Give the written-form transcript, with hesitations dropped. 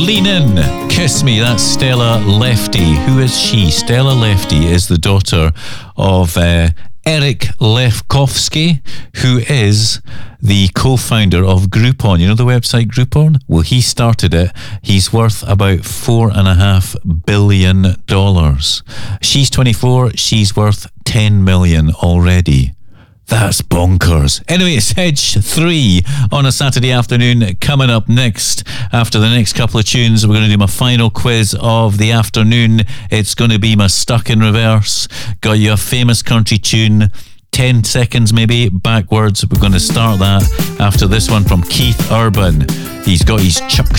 Lean In, Kiss Me. That's Stella Lefty. Who is she? Stella Lefty is the daughter of Eric Lefkowski, who is the co-founder of Groupon. You know the website Groupon? Well, he started it. He's worth about $4.5 billion. She's 24. She's worth $10 million already. That's bonkers. Anyway, it's Edge 3 on a Saturday afternoon. Coming up next, after the next couple of tunes, we're going to do my final quiz of the afternoon. It's going to be my Stuck in Reverse. Got you a famous country tune, 10 seconds maybe backwards. We're going to start that after this one from Keith Urban. He's got his Chuck